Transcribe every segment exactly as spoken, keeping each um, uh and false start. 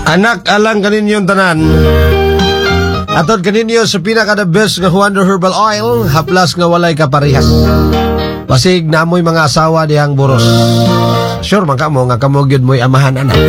Anak alang kaninyong tanan. Atod kaninyo sa pinaka the best nga Wonder Herbal Oil, haplas nga walay kaparehas. Basig na amoy mga asawa dihang buros. Sure man kamo nga kamo gyud mo'y amahan anak.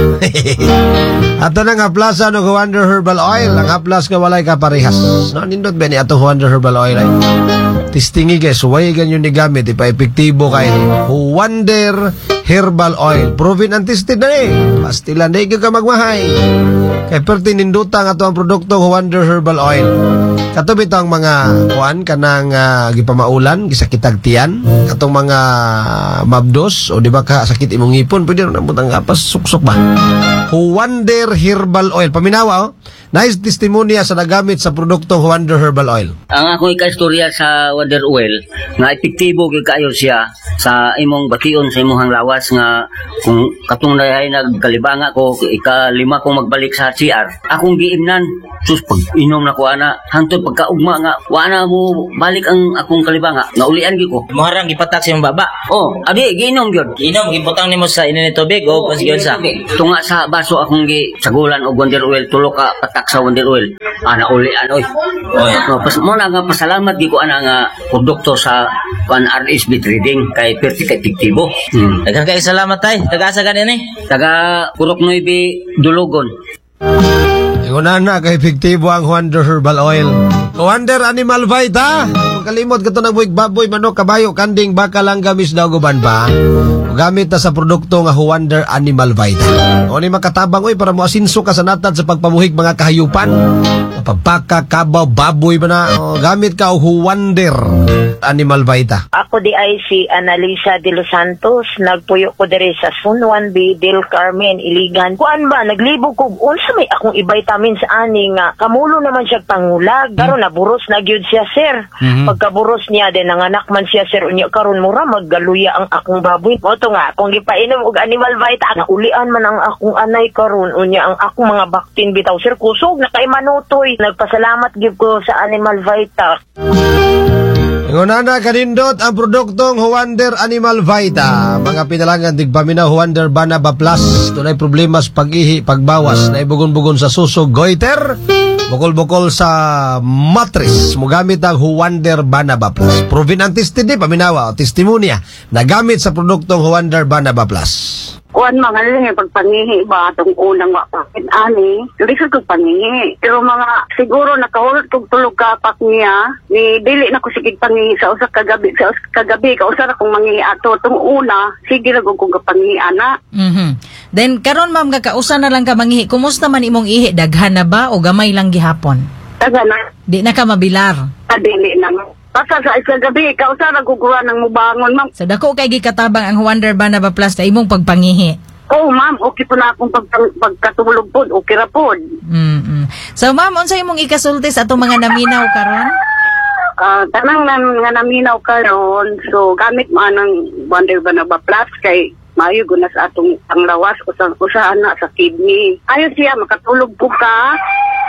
Ato na nga plaza no Wonder Herbal Oil, ang haplas nga walay kaparehas. No nindot ba ni ato Wonder Herbal Oil ay? Testingi guys, huwag ganyan ni gamit, ipa-epektibo kayo ni Wonder Herbal Oil. Proven and tested na eh. Pastilan na ka magmahay. Kaya perti ninduta nga ito ang produkto Wonder Herbal Oil. Katubit ang mga kuan kanang uh, gipamaulan, gisakitag tiyan, katong mga mabdos o di ba ka sakit imong ngipon, pwede rin nabutang nga suksok ba. Wonder Herbal Oil. Paminawa oh. Nice testimonya sa nagamit sa produktong Wonder Herbal Oil. Ang akong ika-istorya sa Wonder Oil, nga epektibo gyud kaayo siya sa imong bation sa imong lawas nga kung katong naay nagkalibanga ko ika-lima kong magbalik sa C R. Akong giimnan sus pag inom na ko ana hangtod pagkaugma nga wa na mo balik ang akong kalibanga. Naulian gyud ko. Marang gipatak sa imong baba. Oh, abi giinom gyud. Inom gibutang nimo sa init tubig o pas gyud sa. Tunga sa baso akong gi sagulan og Wonder Oil tulo ka patak sa Wonder Oil. Ana ulian oy. Oy, no, pas mo na nga pasalamat gyud ko ana nga produkto sa kan R S B Trading kay perti kay epektibo. Hmm. Daghang kay salamat tay. Taga-asa ganin eh? Taga Purok Nueve Dulugon. Una na kay epektibo ang Wonder Herbal Oil. Wonder Animal Vita. Kalimot ka ito ng buwig baboy, manok, kabayo, kanding, baka lang gamis daw guban pa. Gamit na sa produkto nga Wonder Animal Vita. O ni makatabang oy para mo asinso ka sa natad sa pagpamuhig mga kahayupan. Pagpaka, kabaw, baboy ba na. O, gamit ka o Wonder Animal Vita. Ako di ay si Analisa de los Santos. Nagpuyo ko diri sa Sun one B, Del Carmen, Iligan. Kuan ba, naglibo ko. Unsa may akong i-vitamin sa ani nga. Kamulo naman siya pangulag. Pero mm. naburos na gyud siya, sir. Mm-hmm. Pagkaburos niya, din nanganak man siya, sir. Unya karon mura, maggaluya ang akong baboy. Moto nga, kung gipainom og Animal Vita, naulian man ang akong anay karon. Unya ang akong mga baktin bitaw, sir. Kusog na kay manutoy. Nagpasalamat gyud ko sa Animal Vita. Ngunana kanindot ang produktong Wonder Animal Vita. Mga pinalangan tigpaminaw Wonder Banaba Plus. Tunay problema sa pag-ihi, pagbawas. Naibugon-bugon sa susog, goiter. Bukol-bukol sa mattress. Mugamit ang Wonder Banaba Plus. Proven and tested din, paminawa o testimonya. Nagamit sa produktong Wonder Banaba Plus. Kuan mga lang yung pagpangihi ba itong unang wapakit ani, lisod kong pangihi. Pero mga siguro nakahulot kong tulog kapak niya, ni dili na ko sigig pangihi sa usak kagabi, sa usak kagabi, kausara kong mangihi ato. Itong una, sige lang kong kapangihi ana. Mm-hmm. Then karon ma'am, kakausa na lang ka mangihi, kumusta man imong ihi? Daghan na ba o gamay lang gihapon? Daghan na. Di na ka mabilar? Adili na. Basta sa isa gabi, kausara guguran ng mubangon, ma'am. Sa dako kay gikatabang ang Wonder Banaba Plus na imong pagpangihi? Oo, oh, ma'am. Okay po na akong pag pagkatulog po. Okay ra po. Mm-hmm. So, ma'am, unsa imong ikasulti sa atong mga naminaw karon? Uh, tanang nan, nga naminaw karon, so gamit mo anang Wonder Banaba Plus kay maayo guna sa atong panglawas o sa usahan na sa kidney. Ayos siya, makatulog po ka.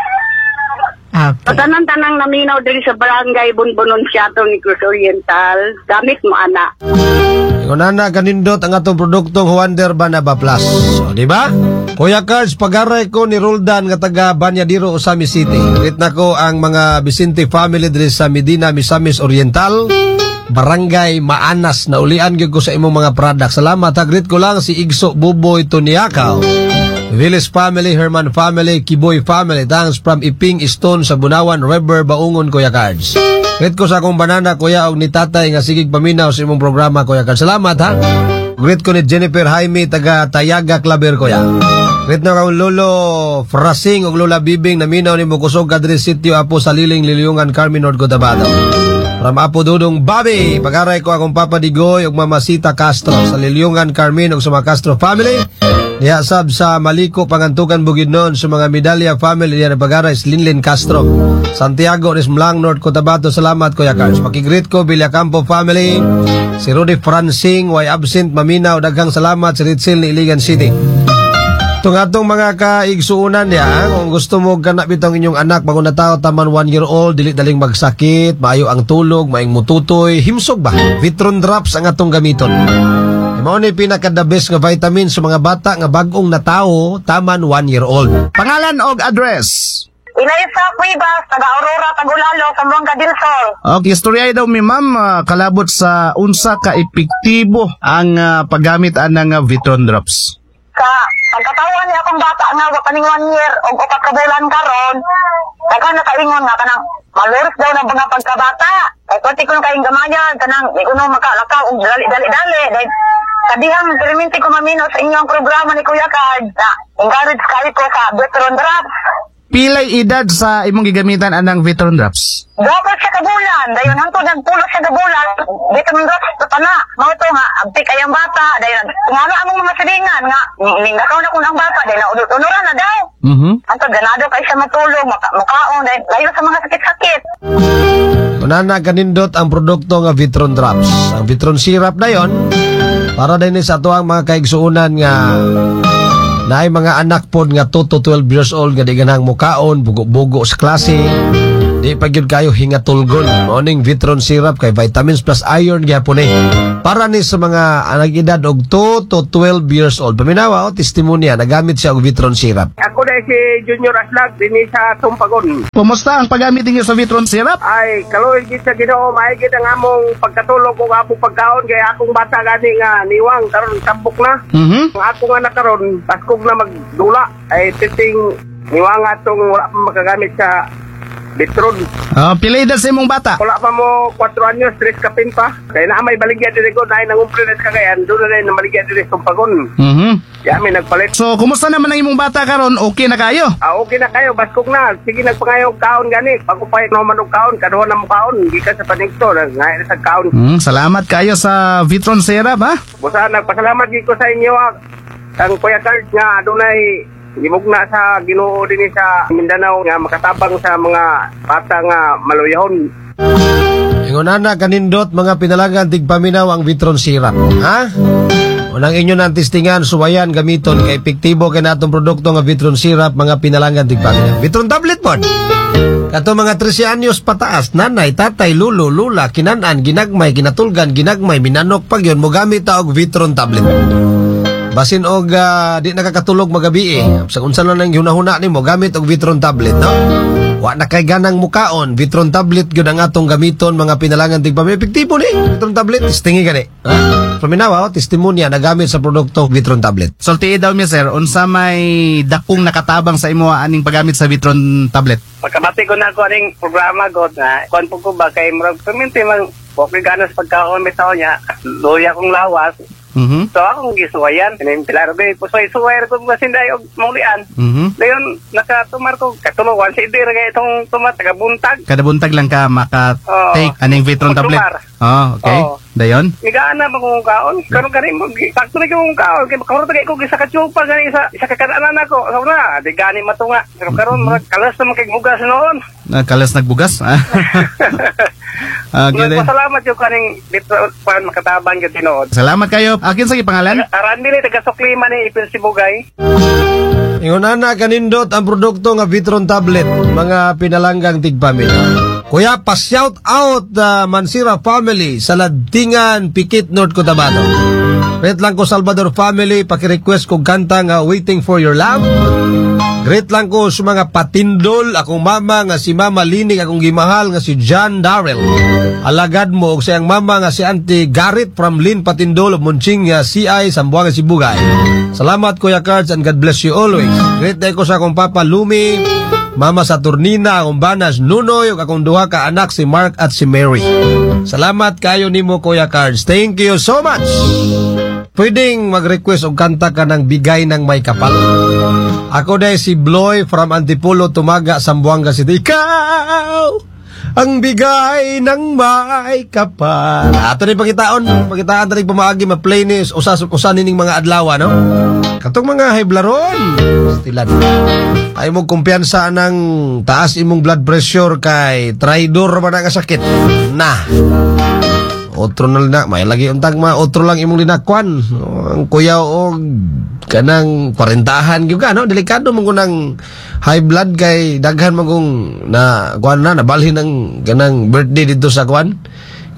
Okay. Tanan-tanang naminaw diri sa barangay Bunbunon Siato ni Cruz Oriental. Gamit mo ana. Ngunana kanindot ang atong produktong Wonder Banaba Plus. O, di ba? Kuya Cards, pag-aray ko ni Roldan nga taga Banyadiro, Osami City. Greet na ko ang mga Vicente family diri sa Medina, Misamis Oriental. Barangay Maanas na ulian gyud ko sa imong mga product. Salamat ha. Greet ko lang si Igso Buboy Tuniakaw. Willis family, Herman family, Kiboy family. Thanks from Iping Stone sa Bunawan River, Baungon, Kuya Cards. Greet ko sa akong banana, Kuya, og ni tatay nga sigig paminaw sa imong programa, Kuya Cards. Salamat ha. Greet ko ni Jennifer Jaime, taga Tayaga, Claver, Kuya. Greet na akong Lolo Frasing og Lola Bibing na minaw ni Mukusog Kadri Sitio Apo sa Liling, Liliungan, Carmen, North Cotabato. From Apo Dudong Bobby, pag-aray ko akong Papa Digoy og Mama Sita Castro sa Liliungan, Carmen og sa mga Castro family. Diya sab sa Maliko, Pangantugan, Bukidnon, sa mga Medalya family diya na pag-aray is Linlin Castro. Santiago, Rismlang, North Cotabato. Salamat, Kuya Cards. Pakigreet ko, Villacampo family. Si Rudy Francing, way absent, Maminaw, daghang salamat. Si Ritzel ni Iligan City. Itong atong mga kaigsuunan niya, kung gusto mo ganap itong inyong anak, bago na tao, taman one year old, dili daling magsakit, maayo ang tulog, maing mututoy, himsog ba? Vitron drops ang atong gamiton. Mao ni pinaka-the best nga vitamin sa mga bata nga bag-ong natawo taman one year old. Pangalan og address. Inaysa Cuevas, taga Aurora, Tagulalo, Zamboanga del Sol. Okay, istorya daw mi ma'am, ah, kalabot sa unsa ka epektibo ang ah, paggamit anang uh, Vitron drops. Sa pagkatawan niya akong bata nga wa kaning one year o upat ka bulan karon, dagan na kaingon nga kanang maluros daw ng mga pagkabata. Ay konti ko kayong gamayan kanang di ko no makalakaw og dali dali dali. Dahil kadihang perminti ko mamino sa inyong programa ni Kuya Card na encourage kayo ko sa Vitron drops. Pilay edad sa imong gigamitan anang Vitron drops? Dapat siya kabulan. Dayon hangtod nagpulo siya kabulan. Vitamin drops ito na. Mao to nga, abti kayang bata. Dayon, nga na among mga silingan nga. Ningakaw na ko ng bata. Dayon, naunod-unuran na daw. Mhm. Hangtod, ganado kayo siya matulog. Maka mukaon. Dayon, layo sa mga sakit-sakit. Unana kanindot ang produkto nga Vitron drops. Ang Vitron syrup na yon para din sa ato ang mga kaigsuunan nga na ay mga anak pod nga two to twelve years old nga di ganang mukaon, bugo-bugo sa klase. Di pa gyud kayo hingatulgon. Morning Vitron syrup kay vitamins plus iron gyapon eh. Para ni sa mga anak edad og two to twelve years old. Paminawa o testimonya nagamit siya og Vitron syrup. Ako na si Junior Aslag din sa Tumpagon. Kumusta ang paggamit ninyo sa Vitron syrup? Ay, kaloy gid sa Ginoo, maay gid ang among pagkatulog ug among pagkaon kay akong bata gani nga niwang karon sabok na. Mhm. Ang ako nga na karon, paskog na magdula ay titing niwang atong wala pa makagamit sa Vitron. Ah, pilay edad sa imong bata? Wala pa mo four anyos, tres kapin pa. Kaya na may baligya diri ko na nangumpre na sa kagayan, doon na na maligya diri sa Tumpagon. Mhm. Ya may nagpalit. So, kumusta naman ang imong bata karon? Okay na kayo? Ah, okay na kayo, baskog na. Sige, nagpangayong kaon gani. Pagkupay na manong kaon, kaduha na mo kaon. Gikan sa panigto, ngayon sa kaon. Hmm, salamat kayo sa Vitron syrup, ha? Busa, nagpasalamat gid ko sa inyo. ah. Ang Kuya Card nga, adunay gimugna sa Ginoo din sa Mindanao nga makatabang sa mga bata nga maluyahon. Ingunana kanindot mga pinalagan tigpaminaw ang Vitron syrup. Ha? Unang inyo nang testingan, suwayan, gamiton, kay epektibo kay natong produkto nga Vitron syrup, mga pinalangan tigpaminaw. Vitron tablet po. Kato mga trese anyos pataas, nanay, tatay, lulo, lula, kinanan, ginagmay, kinatulgan, ginagmay, minanok pag yun, mo gamit ta og Vitron tablet. Basin og uh, di nakakatulog magabi eh. Sa unsa lang nang hunahuna nimo gamit og Vitron tablet, no? Wa na kay ganang mukaon, Vitron tablet gyud ang atong gamiton mga pinalangan tigpami. Epektibo ni Vitron tablet, testingi gani. Ha? Paminawa, oh, testimonya nagamit sa produkto Vitron tablet. Sulti daw mi sir, unsa may dakong nakatabang sa imo aning paggamit sa Vitron tablet? Pagkabati ko na ako aning programa god na kuan po ko ba kay murag perminti man okay ganas pagkaon bitaw niya. Luya kong lawas. Mhm. So akong gisuwayan, kining pilar be, pusoy suway ko masinday og maulian. Mhm. Dayon nakatumar ko katuluan si dir nga itong tumat taga buntag. Kada buntag lang ka maka-take Oo. aning Vitron tablet. Magtumar. Oh, okay. Oo. Dayon. Nigaan na ba kong kaon? Karon gani mo sakto na kong kaon kay karon tagay ko sa katsupa gani sa isa ka kanaan nako. So na, di gani matunga. Pero karon murag kalas na kay mugas noon. Nagkalas nagbugas. Ah, okay. Pasalamat yung kaning dito pan makatabang yung tinuod. Salamat kayo. Akin sa pangalan? Aran dili taga Suklima ni Ipil Sibugay. Ingunana kanindot ang produkto nga Vitron tablet, mga pinalanggang tigpamilya. Kuya, pa-shout out uh, Mansira family sa Ladingan, Pikit, North Cotabato. Great lang ko Salvador family, paki-request kong kanta nga Waiting for Your Love. Great lang ko sa mga patindol, akong mama nga si Mama Linig, akong gimahal nga si John Darrell. Alagad mo og siyang mama nga si Auntie Garrett from Lin Patindol of Munching nga C I Zamboanga Sibugay. Salamat Kuya Cards and God bless you always. Great day ko sa akong Papa Lumi, Mama Saturnina, akong banas Nunoy, ug akong duha ka anak si Mark at si Mary. Salamat kayo nimo Kuya Cards. Thank you so much. Pwedeng mag-request og kanta ka ng Bigay ng May Kapal. Ako day si Bloy from Antipolo, Tumaga, Zamboanga City. Ikaw ang bigay ng may kapal. Ato ni pagkitaon, pagkitaan tanig pamaagi ma-play ni usas usan ning mga adlaw no. Katong mga hiblaron. Stilan. Ay mo kumpiyansa ng taas imong blood pressure kay traidor man nga sakit. Na. Otro na na, may lagi untang ma otro lang imong linakwan. Ang kuya og kanang parentahan gyud ka no, delikado man kunang high blood kay daghan man kung na kuan na nabalhin ng kanang birthday dito sa kuan.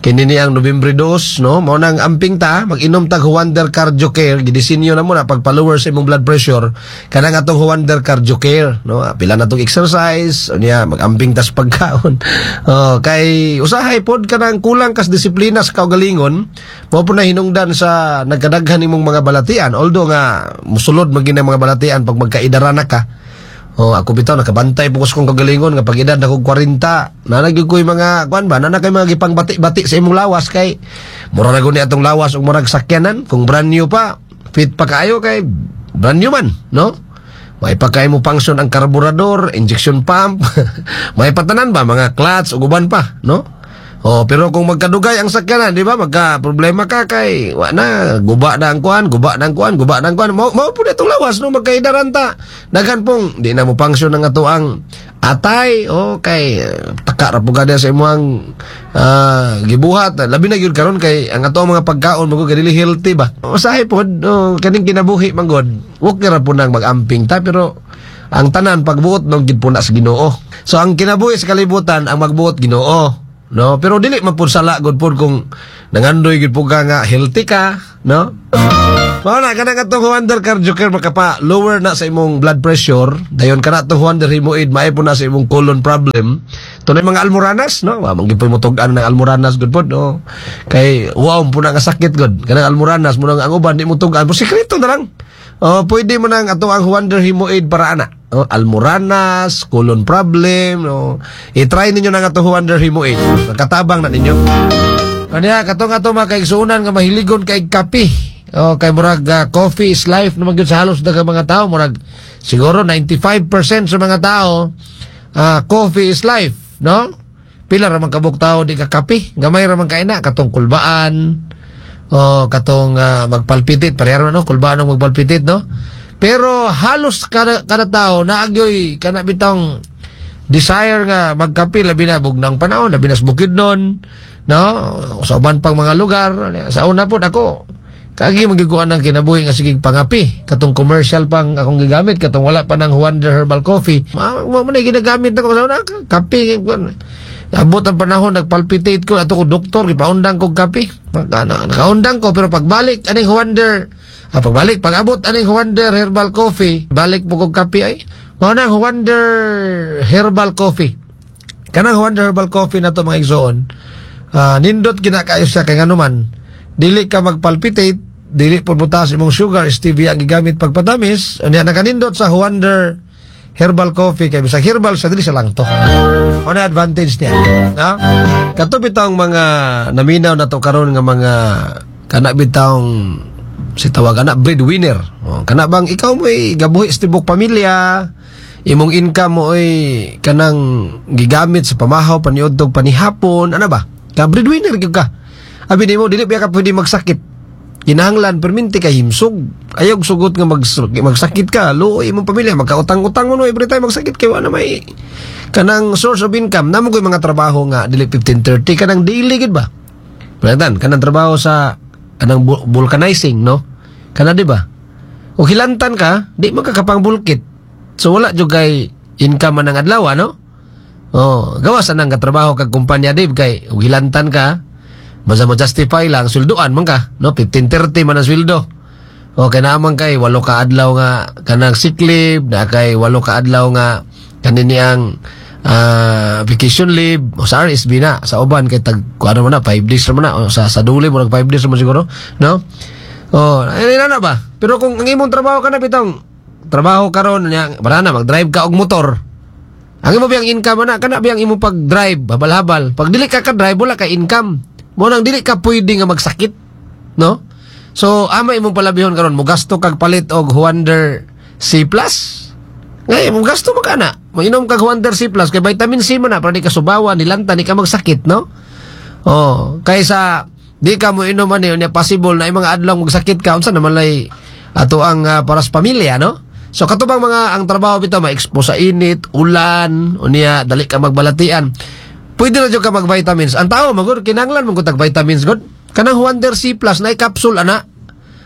kini ni ang Nobyembre two, no? Mao nang amping ta, mag-inom tag Wonder Cardio Care, gidisenyo na mo na pag-lower sa imong blood pressure, kanang atong Wonder Cardio Care, no? Pila na tong exercise, unya mag-amping tas pagkaon. Oh, kay usahay pod kanang kulang kas disiplina sa kaugalingon, mao po na hinungdan sa nagkadaghan nimong mga balatian, although nga musulod maging mga balatian pag magkaidara na ka. Oh, ako bitaw nakabantay po kong kagalingon nga pag edad na kong forty, nanagyo ko'y mga kuan ba, nanag kay mga gipang bati-bati sa imong lawas kay mura na guni atong lawas ug murag sakyanan kung brand new pa, fit pa kaayo kay brand new man, no? May pa kay mo function ang karburador, injection pump, may patanan ba mga clutch ug uban pa, no? Oh, pero kung magkadugay ang sakyanan, di ba? Magka problema ka kay wa na guba na ang kuan, guba na ang kuan, guba na ang kuan. Mao mao pud itong lawas no magkaidaran ta. Daghan pong di na mo function ang ato ang atay o kay taka ra pud kada sa imong uh, gibuhat. Labi na gyud karon kay ang ato mga pagkaon magud dili healthy ba. Usahay pod oh, kaning kinabuhi manggod. Wa ra pud nang mag-amping ta pero ang tanan pagbuot no gid puna sa Ginoo. So ang kinabuhi sa kalibutan ang magbuot Ginoo. No, pero dili man pud sala gud pud kung nangandoy gid pud ka nga healthy ka, no? Mao na kana katong Wonder Cardio Care makapa lower na sa imong blood pressure, dayon kana to Wonder Hemorrhoid maay po na sa imong colon problem. Tunay mga almoranas, no? Wa man gyud mo tug-an ng almoranas gud pud, no? Kay wow po na nga sakit gud. Kanang almoranas mo nang ang uban di mo tug-an, po sikreto na lang. Oh, pwede mo nang ato ang Wonder Hemorrhoid para ana. Oh, almoranas, colon problem, no. I-try ninyo nang ato Wonder Hemorrhoid. Katabang na ninyo. Kanya katong ato makaigsuunan nga mahiligon kay kape. Oh, kay murag uh, coffee is life naman gyud sa halos daghang mga tao, murag siguro ninety-five percent sa mga tao uh, coffee is life, no? Pila ra man kabuk tao di ka kape, gamay ra man kay na katong kulbaan. Oh, katong uh, magpalpitit, pareha no, kulbaan ang magpalpitit, no? Pero halos kada, kada tao naagyoy kana bitang desire nga magkape labi na bugnang panahon, labi na sa Bukidnon, no? Sa uban pang mga lugar. Sa una po ako kagi magiguan ng kinabuhi nga sige pangapi, katong commercial pang akong gigamit, katong wala pa ng Wonder Herbal Coffee. Ma mo na ginagamit ako sa una kape. Abot ang panahon nagpalpitate ko ato ko doktor gipaundang kog kape. Nakaundang ko pero pagbalik aning Wonder Ah, pagbalik, pag-abot aning Wonder Herbal Coffee, balik mo kong kape ay, mao na Wonder Herbal Coffee. Kanang Wonder Herbal Coffee na to mga igsoon, uh, nindot kinakayo siya kay nganuman, dili ka magpalpitate, dili po butas imong sugar, stevia ang gigamit pagpatamis, unya nakanindot sa Wonder Herbal Coffee, kay bisag herbal sa dili sa lang to. Ano advantage niya? No? Kato bitawng mga naminaw na to karon nga mga kana bitawng si tawag ana breadwinner. Oh, kana bang ikaw mo ay gabuhi sa tibok pamilya, imong income mo ay kanang gigamit sa pamahaw paniudtog panihapon, ana ba? Ka breadwinner gyud ka. Abi nimo dili ba ka pwede magsakit. Kinahanglan perminti ka himsog. Ayog sugot nga mag, magsakit ka, luoy imong pamilya magkautang-utang mo no every time magsakit kay wala may kanang source of income. Namo koy mga trabaho nga dili fifteen thirty kanang daily gid ba? Pagdan kanang trabaho sa anang vulcanizing, no? Kana di ba? O hilantan ka, di magkakapang bulkit. So wala jud kay income man ang adlaw, no? Oh, gawas anang katrabaho kag kumpanya dib kay og hilantan ka, basta mo justify lang sweldoan man ka, no? fifteen thirty man ang sweldo. O kay naman kay walo ka adlaw nga kanang sick leave, na kay walo ka adlaw nga kanini ang uh, vacation leave o sa R S B na sa uban kay tag kuano man na five days ra man na o sa sa duli mo nag five days ra man siguro, no? Oh, ay na ba? Pero kung ang imong trabaho ka na bitong trabaho karon nya para na mag-drive ka og motor. Ang imo biyang income na kana biyang imo pag-drive habal-habal. Pag dili ka ka-drive wala ka income. Mo nang dili ka pwede nga magsakit, no? So ama imong palabihon karon mo gasto kag palit og Wonder C plus. Ngay mo gasto mo kana. Mainom kag Wonder C plus kay vitamin C man na para di ka subawan, nilanta di ka magsakit, no? Oh, kaysa di ka mo inom man niya possible na mga adlaw magsakit ka unsa naman lay ato ang uh, para sa pamilya, no? So katubang mga ang trabaho bitaw ma-expose sa init, ulan, unya dali ka magbalatian. Pwede na jud ka mag-vitamins. Ang tao magud kinahanglan mo tag vitamins god. Kanang Wonder C plus na capsule ana.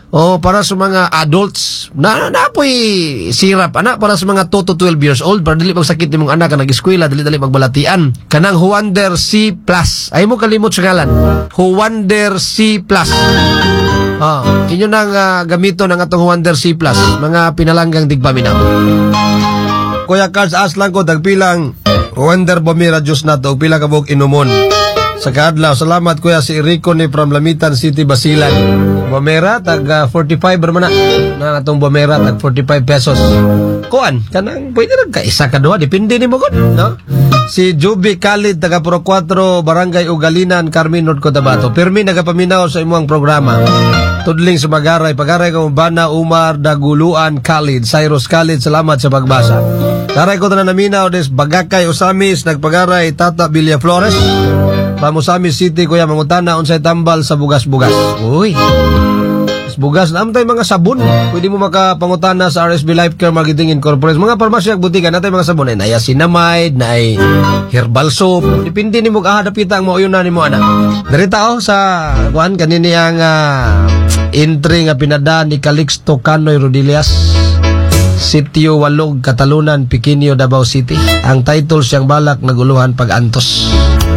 O para sa mga adults na napoy sirap ana para sa mga two to twelve years old para dili magsakit nimong anak ka nag-eskwela dili dali magbalatian kanang Huander C plus ay mo kalimot sa ngalan Huander C plus. Ah, inyo nang uh, gamito ng atong Huander C plus mga pinalanggang digpaminaw. Kuya Cards aslang ko dagpilang Huander Bomira Diyos na to pila ka buok inumon sa kaadlaw. Salamat kuya si Rico ni from Lamitan City Basilan. Bomera tag uh, forty-five ra man na na atong Bomera tag forty-five pesos. Kuan kanang pwede ra ka isa ka duha depende nimo gud no. Si Juby Khalid taga Puro four Barangay Ugalinan Carmen North Cotabato. Pirmi nagapaminaw sa imong programa. Tudling sa Magaray pagaray ko Bana Umar Daguluan Khalid Cyrus Khalid salamat sa pagbasa. Taray ko tanan naminaw des Bagakay Usamis nagpagaray Tata Villa Flores. Pamusamis City kuya mangutana unsay tambal sa bugas-bugas. Uy. Bugas na amtay mga sabon. Pwede mo makapangutana sa R S B Life Care Marketing Incorporated. Mga parmasya at butika natay mga sabon ay niacinamide, na ay herbal soap. Depende ni mo kahadapita ang mauyon na ni mo anak. Darita oh sa kuan kanini ang uh, entry nga pinada ni Calixto Canoy Rodillas. Sitio Walog, Katalunan, Piquinio, Davao City. Ang title siyang balak naguluhan pag-antos.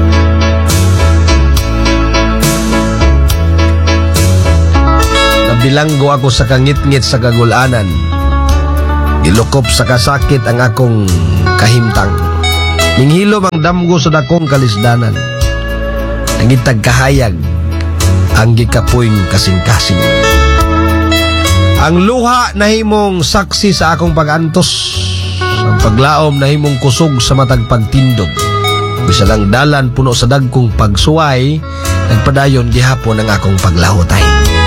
Bilanggo ako sa kangit-ngit sa kagulanan. Ilukop sa kasakit ang akong kahimtang. Ninghilom ang damgo sa dakong kalisdanan. Nangitag kahayag ang gikapoy kasing-kasing. Ang luha na himong saksi sa akong pag-antos. Ang paglaom na himong kusog sa matag pagtindog. Bisalang dalan puno sa dagkong pagsuway, nagpadayon gihapon ang akong paglahotay.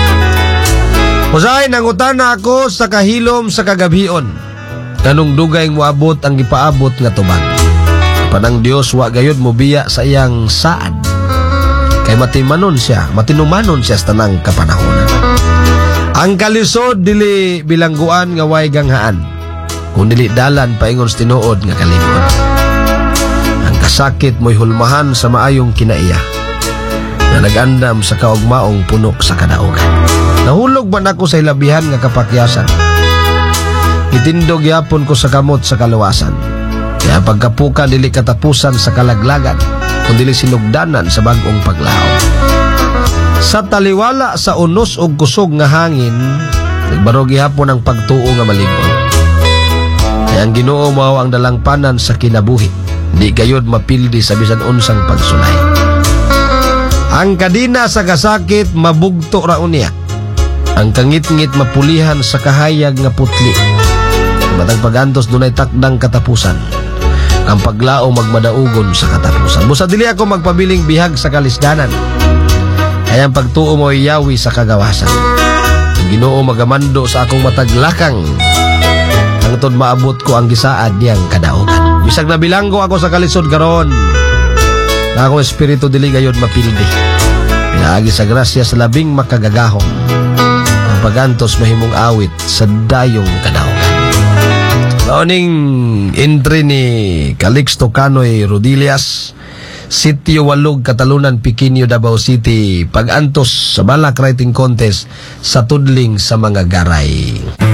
Usay nangutana ako sa kahilom sa kagabion. Kanong dugay moabot ang gipaabot nga tubag. Panang Dios wa gayud mo biya sa iyang saad. Kay matimanon siya, matinumanon siya sa tanang kapanahonan. Ang kalisod dili bilangguan nga way ganghaan. Kung dili dalan paingon sa tinuod nga kalimot. Ang kasakit mo'y hulmahan sa maayong kinaiya. Na nag-andam sa kaugmaong punok sa kadaugan. Nahulog man ako sa ilabihan nga kapakyasan. Itindog yapon ko sa kamot sa kaluwasan. Kaya pagkapuka dili katapusan sa kalaglagan, kundi sinugdanan sa bagong paglaom. Sa taliwala sa unos og kusog nga hangin, nagbarog gihapon ang pagtuo nga malig-on. Kaya ang Ginoo mao ang dalangpanan sa kinabuhi, di gayud mapildi sa bisan unsang pagsulay. Ang kadina sa kasakit mabugto ra unya. Ang kangit-ngit mapulihan sa kahayag nga putli. Matag pag-antos dunay takdang katapusan. Ang paglao magmadaugon sa katapusan. Busa dili ako magpabiling bihag sa kalisdanan. Kaya ang pagtuo mo iyawi sa kagawasan. Ang Ginoo magamando sa akong mataglakang. Hangtod maabot ko ang gisaad niyang kadaugan. Bisag na bilanggo ako sa kalisod karon. Na akong espiritu dili gayud mapildi. Pinaagi sa grasya sa labing makagagahong. Pagantos mahimong awit sa dayong kadaugan. Nauning entry ni Calixto Canoy Rodillas, Sitio Walog, Katalunan, Piquinio, Davao City, pag-antos sa balak writing contest sa tudling sa mga garay.